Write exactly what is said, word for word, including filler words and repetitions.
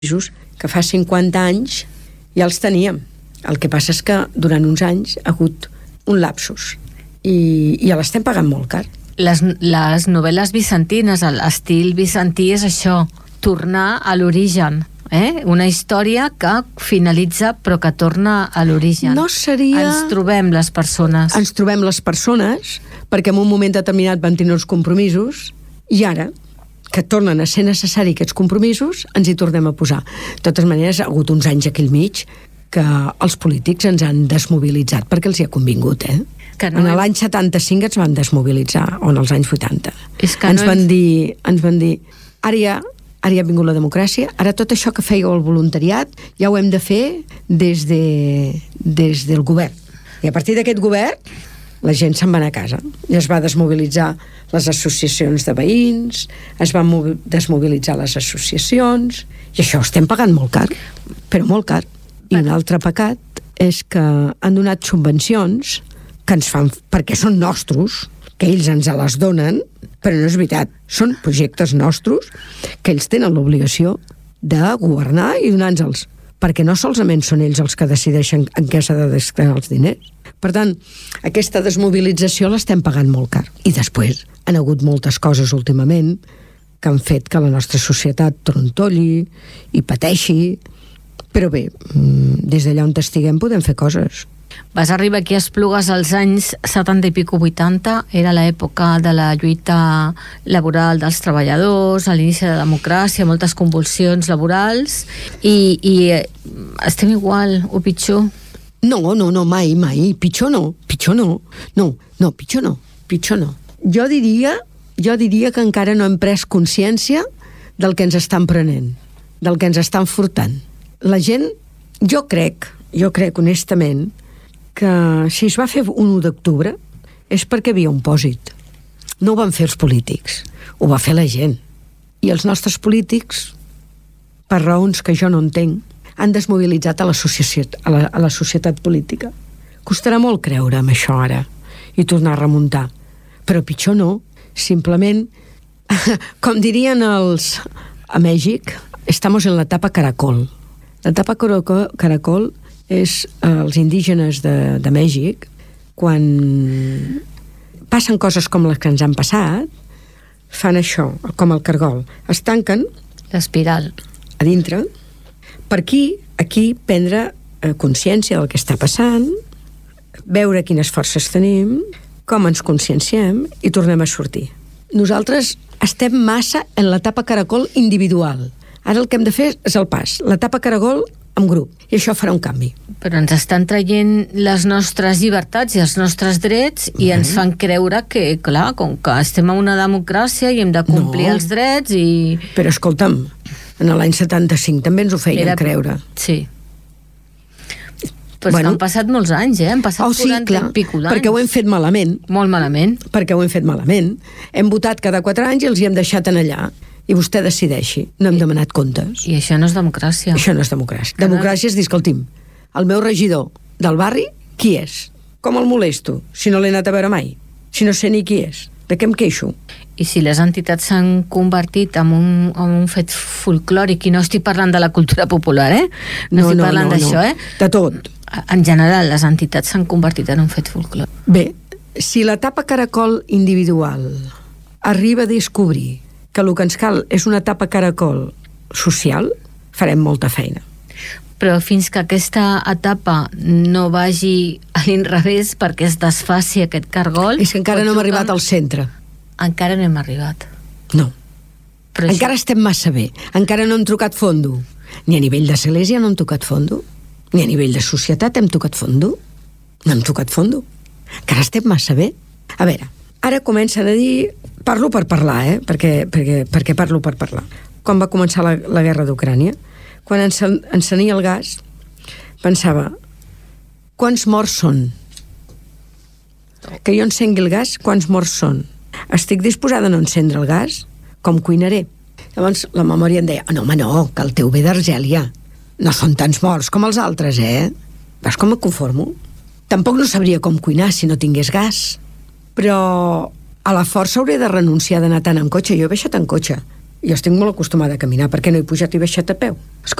que fa cinquanta anys ja els teníem. El que passa és que durant uns anys ha hagut un lapsus i, i ja l'estem pagant molt car. Les, les novel·les bizantines, l'estil bizantí és això, tornar a l'origen, eh? Una història que finalitza però que torna a l'origen. No seria... Ens trobem les persones. Ens trobem les persones perquè en un moment determinat van tenir uns compromisos i ara, que tornen a ser necessari aquests compromisos, ens hi tornem a posar. De totes maneres, ha hagut uns anys aquí al mig que els polítics ens han desmobilitzat perquè els hi ha convingut, eh? No en hem... l'any setanta-cinc ens van desmobilitzar, o en els anys vuitanta. És que ens, no van hem... dir, ens van dir, ara ja, ara ja ha vingut la democràcia, ara tot això que fèieu el voluntariat ja ho hem de fer des, de, des del govern. I a partir d'aquest govern la gent se'n va anar a casa i es va desmobilitzar les associacions de veïns, es van desmobilitzar les associacions i això ho estem pagant molt car, però molt car. I un altre pecat és que han donat subvencions que ens fan, perquè són nostres, que ells ens les donen, però no és veritat, són projectes nostres que ells tenen l'obligació de governar i donar-nos-els, perquè no solament són ells els que decideixen en què s'ha de destinar els diners. Per tant, aquesta desmobilització l'estem pagant molt car. I després han hagut moltes coses últimament que han fet que la nostra societat trontolli i pateixi, però bé, des d'allà on estiguem podem fer coses. Vas arribar aquí a Esplugues als anys setanta i pico vuitanta, era l'època de la lluita laboral dels treballadors, a l'inici de la democràcia, moltes convulsions laborals, i, i estem igual o pitjor? No, no, no, mai, mai, pitjor no, pitjor no, no, no, pitjor no, pitjor no. Jo diria, jo diria que encara no hem pres consciència del que ens estan prenent, del que ens estan furtant. La gent, jo crec, jo crec honestament, que si es va fer un u d'octubre és perquè havia un pòsit. No ho van fer els polítics, ho va fer la gent. I els nostres polítics, per raons que jo no entenc, han desmobilitzat a la, societat, a, la, a la societat política. Costarà molt creure en això ara i tornar a remuntar. Però pitjor no, simplement, com dirien els a Mèxic, estamos en l'etapa caracol. L'etapa caracol és eh, els indígenes de, de Mèxic, quan passen coses com les que ens han passat, fan això, com el cargol. Es tanquen l'espiral a dintre, per aquí, aquí prendre eh, consciència del que està passant, veure quines forces tenim, com ens conscienciem i tornem a sortir. Nosaltres estem massa en l'etapa caracol individual. Ara el que hem de fer és el pas, l'etapa caragol en grup, i això farà un canvi. Però ens estan traient les nostres llibertats i els nostres drets i mm-hmm. ens fan creure que, clar, com que estem en una democràcia i hem de complir no. els drets i... Però escolta'm, en l'any setanta-cinc també ens ho feien Era... creure. Sí. Però bueno. han passat molts anys, eh? Han passat oh, sí, quaranta i pico d'anys. Perquè ho hem fet malament. Molt malament. Perquè ho hem fet malament. Hem votat cada quatre anys i els hi hem deixat en allà. I vostè decideixi. No hem I, demanat comptes. I això no és democràcia. Això no és democràcia. Cada... Democràcia és dir, escolti'm, el meu regidor del barri, qui és? Com el molesto, si no l'he anat a veure mai? Si no sé ni qui és? De què em queixo? I si les entitats s'han convertit en un, en un fet folclòric, i no estic parlant de la cultura popular, eh? No, no estic parlant no, no, d'això, no. eh? De tot. En general, les entitats s'han convertit en un fet folclòric. Bé, si l'etapa caracol individual arriba a descobrir que el que ens cal és una etapa caracol social, farem molta feina. Però fins que aquesta etapa no vagi a l'inrevés perquè es desfaci aquest cargol... És que encara no hem arribat al centre. Encara no hem arribat. No. Però encara això... estem massa bé. Encara no hem trucat fondo. Ni a nivell d'església no hem tocat fondo. Ni a nivell de societat hem tocat fondo. No hem tocat fondo. Encara estem massa bé. A veure, ara comencen a dir... Parlo per parlar, eh? Perquè, perquè, perquè parlo per parlar. Quan va començar la, la guerra d'Ucrània, quan encen, encenia el gas, pensava, quants morts són? Que jo encengui el gas, quants morts són? Estic disposada a no encendre el gas? Com cuinaré? Llavors la memòria em deia, oh, no, home, no, que el teu ve d'Argèlia. No són tants morts com els altres, eh? Veus com em conformo? Tampoc no sabria com cuinar si no tingués gas. Però... a la força hauré de renunciar d'anar tant en cotxe. Jo he baixat en cotxe. Jo estic molt acostumada a caminar, perquè no he pujat i baixat a peu.